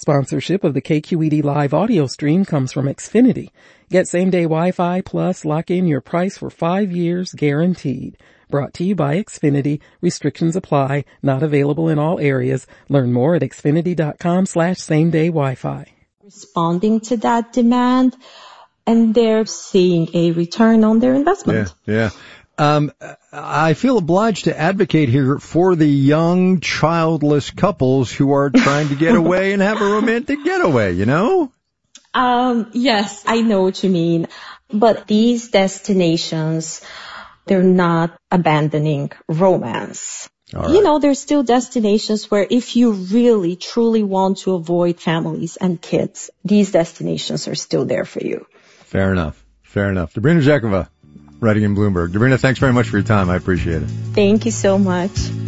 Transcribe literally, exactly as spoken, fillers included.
Sponsorship of the K Q E D live audio stream comes from Xfinity. Get same-day Wi-Fi plus lock in your price for five years guaranteed. Brought to you by Xfinity. Restrictions apply. Not available in all areas. Learn more at xfinity.com slash same-day Wi-Fi. Responding to that demand, and they're seeing a return on their investment. Yeah, yeah. Um, I feel obliged to advocate here for the young, childless couples who are trying to get away and have a romantic getaway, you know? Um, yes, I know what you mean. But these destinations, they're not abandoning romance. Right. You know, there's still destinations where if you really, truly want to avoid families and kids, these destinations are still there for you. Fair enough. Fair enough. Dobrina Zekova, writing in Bloomberg. Dobrina, thanks very much for your time. I appreciate it. Thank you so much.